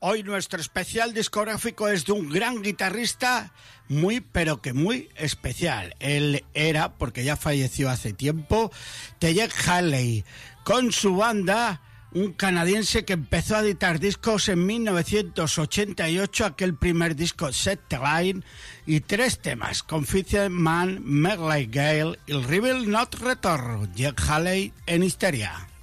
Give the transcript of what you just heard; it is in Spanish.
Hoy nuestro especial discográfico es de un gran guitarrista muy, pero que muy especial. Él era, porque ya falleció hace tiempo, Jeff Haley, con su banda, un canadiense que empezó a editar discos en 1988, aquel primer disco Set the Line, y 3 temas, Confident Man, Merle Gale y Rebel Not Return, Jeff Haley en Histeria.